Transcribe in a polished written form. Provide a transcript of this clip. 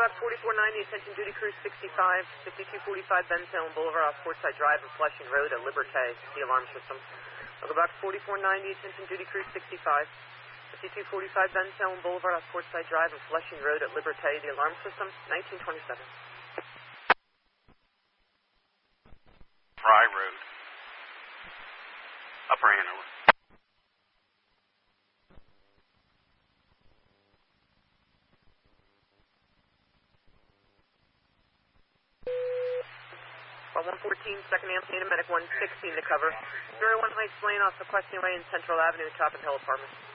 Box 4490, attention duty crew 65, 5245 Ben Salem Boulevard off Portside Drive and Flushing Road at Liberté, the alarm system. Local Box 4490, attention duty crew 65, 5245 Ben Salem Boulevard off Portside Drive and Flushing Road at Liberté, the alarm system, 1927. Fry Road, Upper Hanover. Bar 114, second Amphitheater, medic 116 to cover. 01 Heights Lane off Equestrian Way and Central Avenue, top and hill apartment.